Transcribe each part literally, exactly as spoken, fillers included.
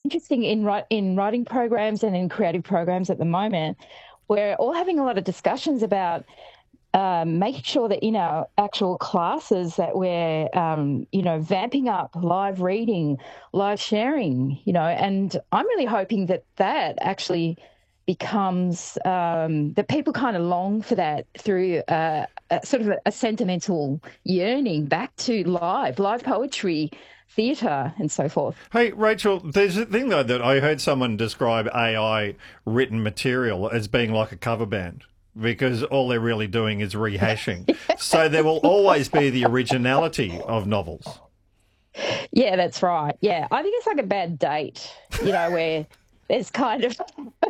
interesting in write, in writing programs and in creative programs at the moment. We're all having a lot of discussions about um, making sure that in our actual classes that we're, um, you know, vamping up live reading, live sharing, you know, and I'm really hoping that that actually becomes um, that people kind of long for that through uh, a, sort of a, a sentimental yearning back to live, live poetry, theatre, and so forth. Hey, Rachel, there's a thing, though, that I heard someone describe A I written material as being like a cover band because all they're really doing is rehashing. So there will always be the originality of novels. Yeah, that's right. Yeah, I think it's like a bad date, you know, where there's kind of,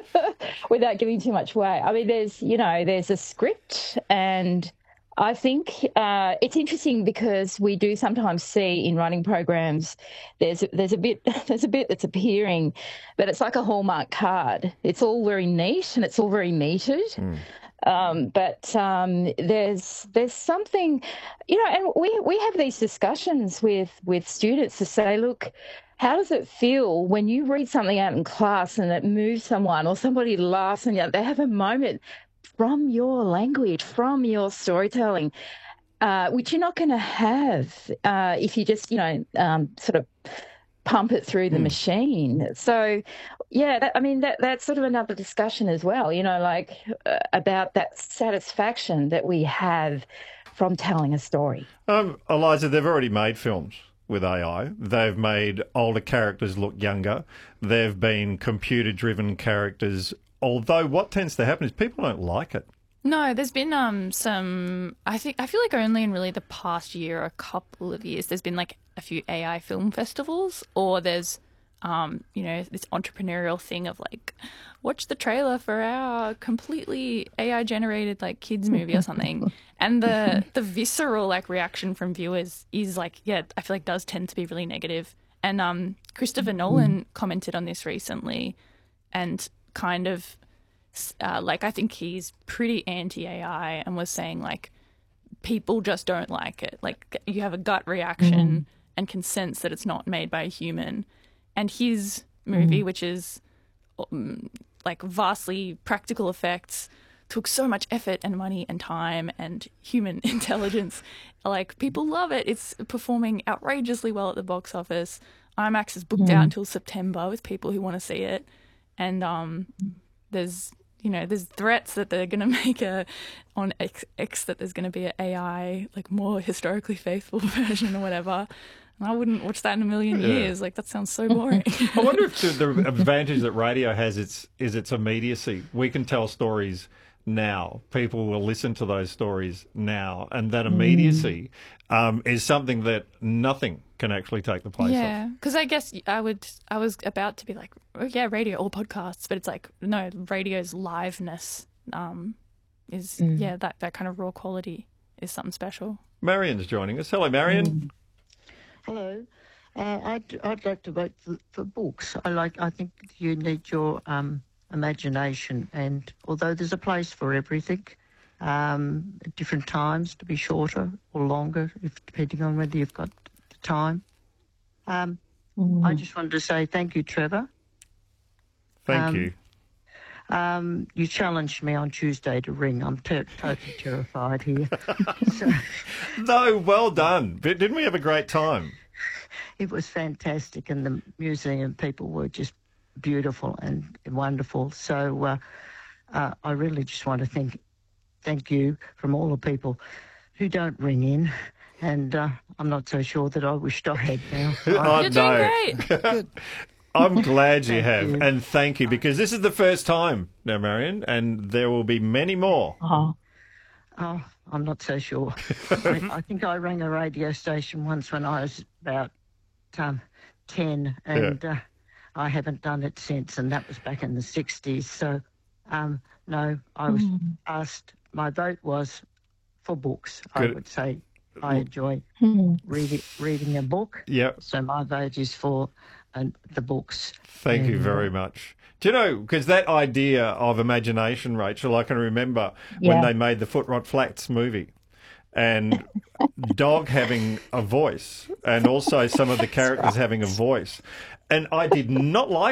without giving too much away, I mean, there's, you know, there's a script, and I think uh, it's interesting because we do sometimes see in writing programs there's there's a bit there's a bit that's appearing, but it's like a Hallmark card. It's all very neat and it's all very metered. Mm. Um, but um, there's there's something, you know, and we, we have these discussions with, with students to say, look, how does it feel when you read something out in class and it moves someone or somebody laughs and you know, they have a moment from your language, from your storytelling, uh, which you're not going to have uh, if you just, you know, um, sort of pump it through the mm. machine. So, yeah, that, I mean, that that's sort of another discussion as well, you know, like uh, about that satisfaction that we have from telling a story. Um, Eliza, they've already made films with A I. They've made older characters look younger. They've been computer-driven characters, although what tends to happen is people don't like it. No, there's been um some, I think, I feel like only in really the past year or a couple of years, there's been like a few A I film festivals, or there's, um, you know, this entrepreneurial thing of like, watch the trailer for our completely A I generated like kids movie or something. And the, the visceral like reaction from viewers is like, yeah, I feel like does tend to be really negative. And um, Christopher Nolan commented on this recently and kind of, Uh, like, I think he's pretty anti-A I and was saying, like, people just don't like it. Like, you have a gut reaction mm. and can sense that it's not made by a human. And his movie, mm. which is, um, like, vastly practical effects, took so much effort and money and time and human intelligence. Like, people love it. It's performing outrageously well at the box office. IMAX is booked mm. out until September with people who want to see it. And um, there's... You know, there's threats that they're going to make a on X, X that there's going to be an A I, like more historically faithful version or whatever. And I wouldn't watch that in a million years. Yeah. Like, that sounds so boring. I wonder if the, the advantage that radio has its, is its immediacy. We can tell stories now. People will listen to those stories now. And that immediacy mm. um, is something that nothing can actually take the place yeah, of. Yeah, because I guess I would. I was about to be like, oh, yeah, radio or podcasts, but it's like no, radio's liveness um, is mm. yeah that that kind of raw quality is something special. Marion's joining us. Hello, Marion. Mm. Hello. Uh, I'd I'd like to vote for, for books. I like. I think you need your um, imagination, and although there's a place for everything. Um, at different times to be shorter or longer, if depending on whether you've got time. Um, mm. I just wanted to say thank you, Trevor. Thank um, you. Um, you challenged me on Tuesday to ring. I'm ter- totally terrified here. so, no, well done. Didn't we have a great time? It was fantastic, and the museum people were just beautiful and wonderful. So uh, uh, I really just want to thank thank you from all the people who don't ring in. And uh, I'm not so sure that I wished I had now. oh, You're doing no. great. I'm glad you have. You. And thank you, because this is the first time now, Marion, and there will be many more. Oh, oh I'm not so sure. I, I think I rang a radio station once when I was about um, ten, and yeah. uh, I haven't done it since, and that was back in the sixties. So, um, no, I was mm. asked, my vote was for books, Good. I would say. I enjoy reading reading a book. Yep. So my vote is for uh, the books. Thank and, you very much. Do you know, because that idea of imagination, Rachel, I can remember yeah. when they made the Foot Rot Flats movie and Dog having a voice and also some of the characters right. having a voice. And I did not like